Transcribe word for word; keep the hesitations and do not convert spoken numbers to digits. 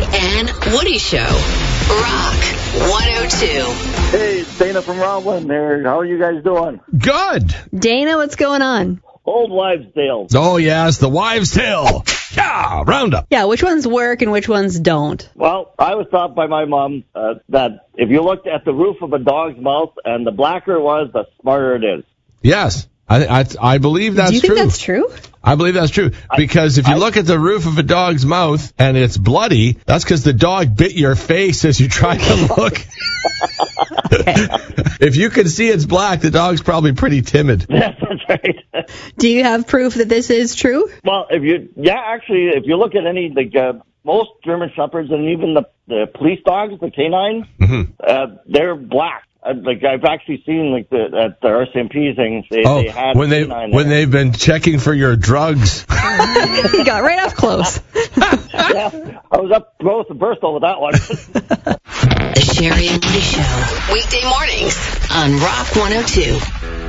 and Woody Show. Rock one oh two. Hey, it's Dana from Rockland there. How are you guys doing? Good. Dana, what's going on? Old wives' tales. Oh, yes, the wives' tale. Yeah, roundup. Yeah, which ones work and which ones don't? Well, I was taught by my mom uh, that if you looked at the roof of a dog's mouth and the blacker it was, the smarter it is. Yes, I I, I believe that's Do you true. think that's true? I believe that's true. Because if you I, look at the roof of a dog's mouth and it's bloody, that's because the dog bit your face as you try to look. If you can see it's black, the dog's probably pretty timid. That's right. Do you have proof that this is true? Well, if you, yeah, actually, if you look at any, like, uh, most German Shepherds and even the, the police dogs, the canines, Mm-hmm. uh, they're black. Uh, like, I've actually seen, like, the, at the R C M P things, they, Oh, they had when, they, canine when there. they've been checking for your drugs. You got right up close. Yeah, I was up close to Bristol with that one. The Sherry and Woody Show. Weekday mornings on Rock one oh two.